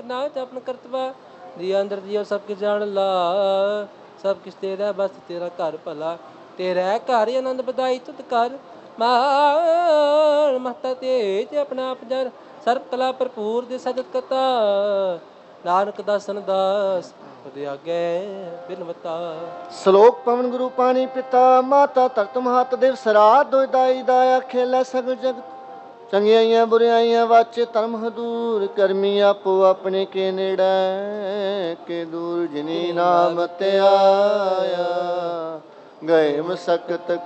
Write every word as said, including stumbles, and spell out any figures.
ना जपन करतवा दिया अंदर दिया सब किस जान ला सब किस तेरा बस तेरा घर भला तेरा घर आनंद बधाई तुत कर मान महता तेज अपना आप जर सर्व कला भरपूर दे सजत कता नानक दासन दास ਉਹਦੇ ਅੱਗੇ ਬਿਨਵਤਾ। ਸ਼ਲੋਕ ਪਵਨ ਗੁਰੂ ਪਾਣੀ ਪਿਤਾ ਮਾਤਾ ਧਰਤ ਮਹਤ ਦੇਵ ਸਰਾਧ ਦੋਇ ਦਾਈ ਦਾਇਆ ਖੇਲਾ ਸਗਲ ਜਗਤ ਚੰਗਿਆਈਆਂ ਬੁਰਿਆਈਆਂ ਵਾਚੇ ਧਰਮ ਹਦੂਰ ਕਰਮੀ ਆਪੋ ਆਪਣੇ ਕੇ ਨੇੜੇ ਕੇ ਦੂਰ ਜਿਨੀ ਨਾਮ ਤੇ ਆਇਆ ਗਏ ਮਸਕਤ